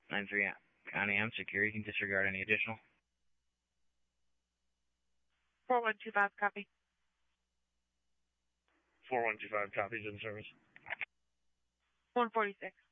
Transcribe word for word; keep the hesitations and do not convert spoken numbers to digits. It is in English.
nine three, Connie, I'm secure. You can disregard any additional. four one two five, copy. four one two five, copies in service. one forty-six.